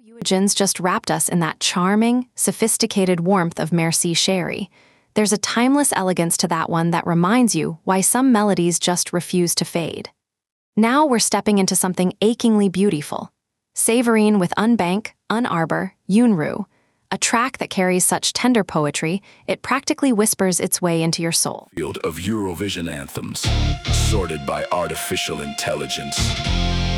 Eugens just wrapped us in that charming, sophisticated warmth of Merci Chérie. There's a timeless elegance to that one that reminds you why some melodies just refuse to fade. Now we're stepping into something achingly beautiful. Séverine with Unbank, Unarbor, Yunru, a track that carries such tender poetry, it practically whispers its way into your soul. Field of Eurovision anthems, sorted by artificial intelligence.